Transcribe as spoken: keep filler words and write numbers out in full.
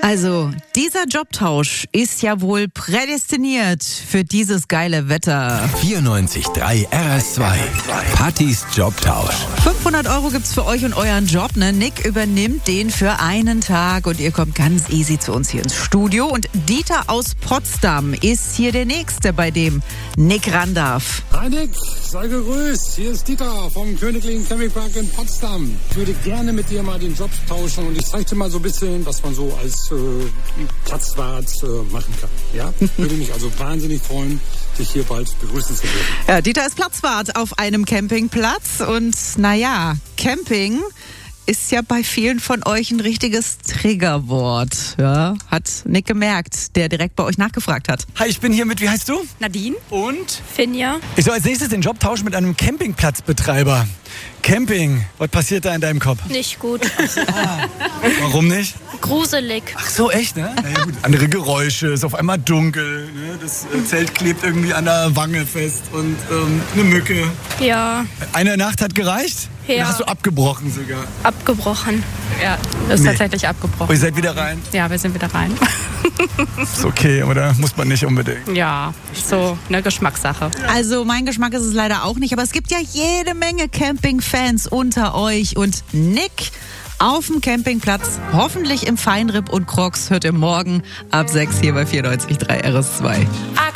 Also, dieser Jobtausch ist ja wohl prädestiniert für dieses geile Wetter. vierundneunzig Komma drei R S zwei. Pattys Jobtausch. fünfhundert Euro gibt's für euch und euren Job, ne? Nick übernimmt den für einen Tag und ihr kommt ganz easy zu uns hier ins Studio. Und Dieter aus Potsdam ist hier der Nächste, bei dem Nick ran darf. Hi Nick, sei gegrüßt. Hier ist Dieter vom Königlichen Campingpark in Potsdam. Ich würde gerne mit dir mal den Job tauschen und ich zeige dir mal so ein bisschen, was man so als äh, Platzwart äh, machen kann. Ja? Würde mich also wahnsinnig freuen, dich hier bald begrüßen zu dürfen. Ja, Dieter ist Platzwart auf einem Campingplatz und naja, Camping ist ja bei vielen von euch ein richtiges Triggerwort. Ja, hat Nick gemerkt, der direkt bei euch nachgefragt hat. Hi, ich bin hier mit, wie heißt du? Nadine. Und? Finja. Ich soll als nächstes den Job tauschen mit einem Campingplatzbetreiber. Camping, was passiert da in deinem Kopf? Nicht gut. Ah. Warum nicht? Gruselig. Ach so, echt, ne? Naja, gut. Andere Geräusche, ist auf einmal dunkel, ne? Das äh, Zelt klebt irgendwie an der Wange fest und ähm, eine Mücke. Ja. Eine Nacht hat gereicht? Ja. Oder hast du abgebrochen sogar? Abgebrochen. Ja, ist Nee. tatsächlich Oh, abgebrochen. ihr seid wieder rein? Ja, wir sind wieder rein. Ist okay, oder? Muss man nicht unbedingt. Ja, so eine Geschmackssache. Also mein Geschmack ist es leider auch nicht, aber es gibt ja jede Menge Campingfans unter euch und Nick auf dem Campingplatz, hoffentlich im Feinripp und Crocs, hört ihr morgen ab sechs hier bei vierundneunzig Komma drei R S zwei.